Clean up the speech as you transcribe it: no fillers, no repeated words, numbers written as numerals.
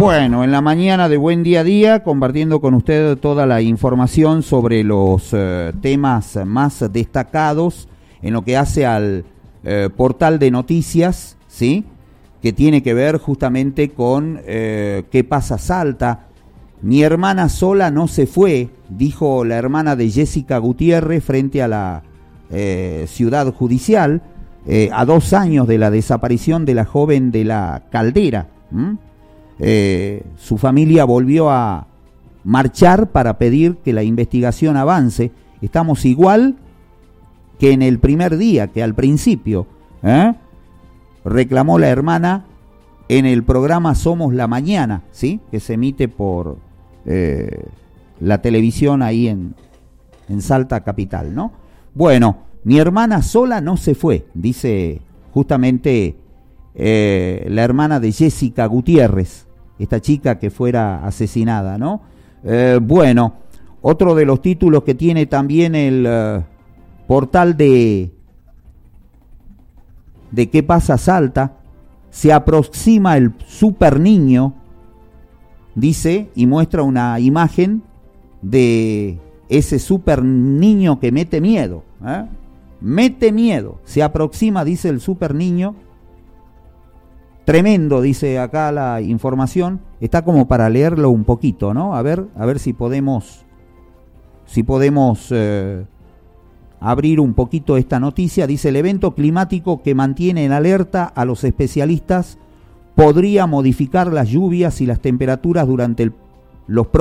Bueno, en la mañana de Buen Día a Día, compartiendo con usted toda la información sobre los temas más destacados en lo que hace al portal de noticias, ¿sí? Que tiene que ver justamente con qué pasa Salta. Mi hermana sola no se fue, dijo la hermana de Jessica Gutiérrez frente a la ciudad judicial, a 2 años de la desaparición de la joven de la Caldera. Su familia volvió a marchar para pedir que la investigación avance. Estamos igual que en el primer día, que al principio, reclamó la hermana en el programa Somos la Mañana, ¿sí? Que se emite por la televisión ahí en Salta Capital, ¿no? Bueno, mi hermana sola no se fue, dice justamente la hermana de Jessica Gutiérrez, esta chica que fuera asesinada, ¿no? Bueno, otro de los títulos que tiene también el portal de qué pasa Salta: se aproxima el super niño, dice, y muestra una imagen de ese super niño que mete miedo, mete miedo, se aproxima, dice el super niño. Tremendo, dice acá la información, está como para leerlo un poquito, ¿no? A ver si podemos abrir un poquito esta noticia. Dice: el evento climático que mantiene en alerta a los especialistas podría modificar las lluvias y las temperaturas durante los próximos